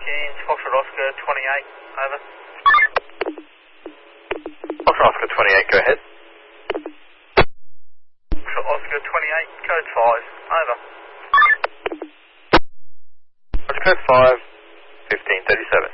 Change, Foxtrot Oscar 28, over. Foxtrot Oscar 28, go ahead. Foxtrot Oscar 28, code 5, over. Roger, code 5, 1537.